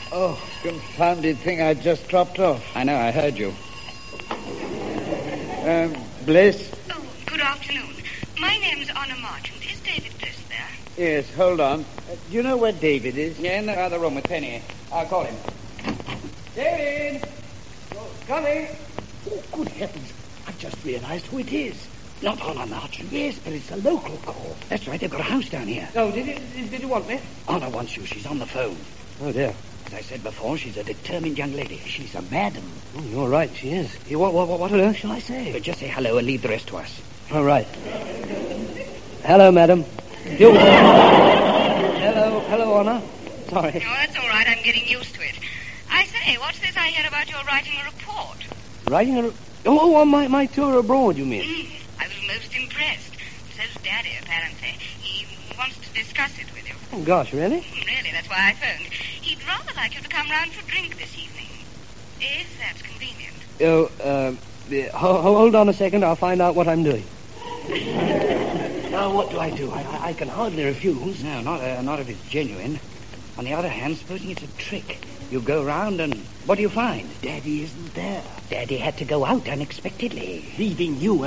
Oh, confounded thing I just dropped off. I know, I heard you. Bliss? Oh, good afternoon. My name's Honor Marchant. Is David Bliss there? Yes, hold on. Do you know where David is? Yeah, in the other room with Penny. I'll call him. David! Oh, coming! Oh, good heavens. I've just realized who it is. Not Honor Marchant. Yes, but it's a local call. That's right, they've got a house down here. Oh, did you want me? Honor wants you. She's on the phone. Oh, dear. As I said before, she's a determined young lady. She's a madam. Oh, you're right, she is. What on earth shall I say? But just say hello and leave the rest to us. All right. Hello, madam. Hello, Honor. Sorry. No, that's all right. I'm getting used to it. I say, what's this I hear about your writing a report? Writing a... on my tour abroad, you mean? I was most impressed. So's Daddy, apparently. He wants to discuss it with you. Oh, gosh, really? Really, that's why I phoned. He'd rather like you to come round for a drink this evening. If that's convenient. Hold on a second. I'll find out what I'm doing. Now, what do? I can hardly refuse. No, not if it's genuine. On the other hand, supposing it's a trick. You go round and what do you find? Daddy isn't there. Daddy had to go out unexpectedly. Leaving you